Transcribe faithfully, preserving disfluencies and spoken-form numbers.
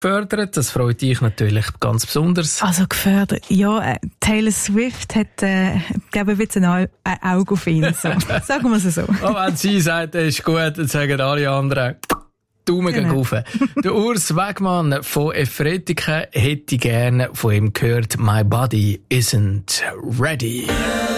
gefördert. Das freut dich natürlich ganz besonders. Also gefördert, ja. Äh, Taylor Swift hat, äh, glaube ich, ein, Au- ein Auge auf ihn. So. Sagen wir es so. Oh, wenn sie sagt, das ist gut, dann sagen alle anderen Daumen gegen rauf. Der Urs Wegmann von Efretiken hätte gerne von ihm gehört, My Body Isn't Ready.